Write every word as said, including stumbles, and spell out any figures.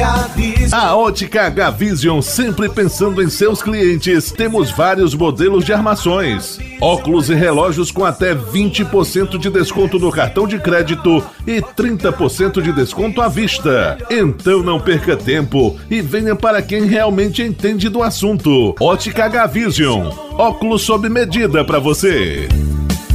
H-Vision. A Ótica H-Vision, sempre pensando em seus clientes. Temos vários modelos de armações, óculos e relógios com até vinte por cento de desconto no cartão de crédito e trinta por cento de desconto à vista. Então não perca tempo e venha para quem realmente entende do assunto. Ótica H-Vision, óculos sob medida para você.